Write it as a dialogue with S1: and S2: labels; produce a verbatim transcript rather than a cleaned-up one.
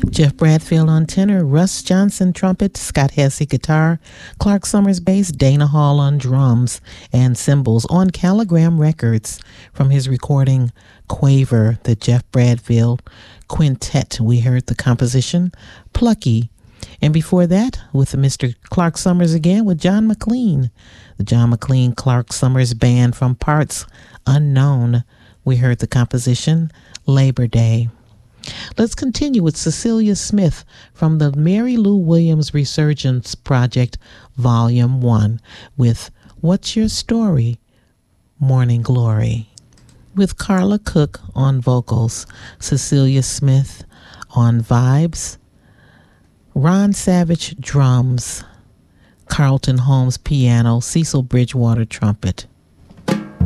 S1: Jeff Bradfield on tenor, Russ Johnson trumpet, Scott Hesse guitar, Clark Summers bass, Dana Hall on drums and cymbals on Caligram Records from his recording Quaver, the Jeff Bradfield Quintet. We heard the composition Plucky. And before that, with Mister Clark Summers again with John McLean, the John McLean Clark Summers Band from Parts Unknown. We heard the composition Labor Day. Let's continue with Cecilia Smith from the Mary Lou Williams Resurgence Project, Volume one, with What's Your Story? Morning Glory. With Carla Cook on vocals, Cecilia Smith on vibes, Ron Savage drums, Carlton Holmes piano, Cecil Bridgewater trumpet.